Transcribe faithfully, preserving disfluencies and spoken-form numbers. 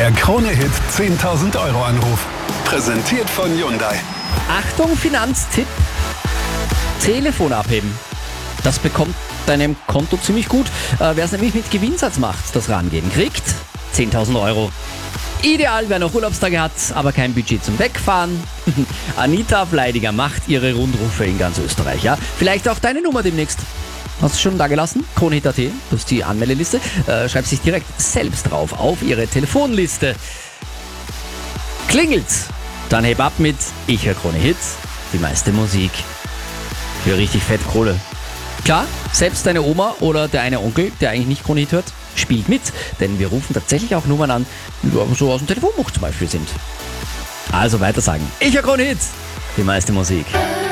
Der Krone-Hit zehntausend Euro Anruf. Präsentiert von Hyundai. Achtung, Finanztipp. Telefon abheben. Das bekommt deinem Konto ziemlich gut. Äh, Wer es nämlich mit Gewinnsatz macht, das Rangehen kriegt zehntausend Euro. Ideal, wer noch Urlaubstage hat, aber kein Budget zum Wegfahren. Anita Fleidiger macht ihre Rundrufe in ganz Österreich. Ja? Vielleicht auch deine Nummer demnächst. Hast du schon da gelassen? Kronehit Punkt at, das ist die Anmeldeliste. Äh, schreib sich direkt selbst drauf auf ihre Telefonliste. Klingelt's? Dann heb ab mit Ich höre Krone-Hit, die meiste Musik. Für richtig fett Kohle. Klar, selbst deine Oma oder der eine Onkel, der eigentlich nicht Krone-Hit hört, spielt mit, denn wir rufen tatsächlich auch Nummern an, die so aus dem Telefonbuch zum Beispiel sind. Also weiter sagen. Ich höre Krone-Hit, die meiste Musik.